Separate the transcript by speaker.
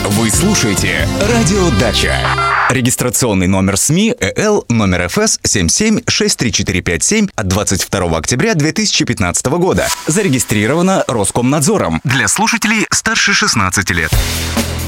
Speaker 1: Вы слушаете «Радио Дача». Регистрационный номер СМИ ЭЛ номер ФС 77-63457 от 22 октября 2015 года. Зарегистрировано Роскомнадзором для слушателей старше 16 лет.